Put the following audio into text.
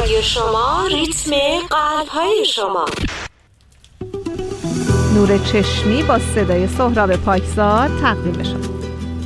رادیو شما، ریتم قلب‌های شما. نور چشمی با صدای سهراب پاکزاد تقدیم شد.